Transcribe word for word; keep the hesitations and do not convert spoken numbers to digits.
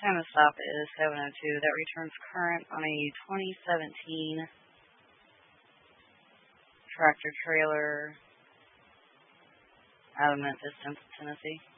Time of stop is seven oh two. That returns current on a twenty seventeen tractor trailer out of Memphis, Tennessee.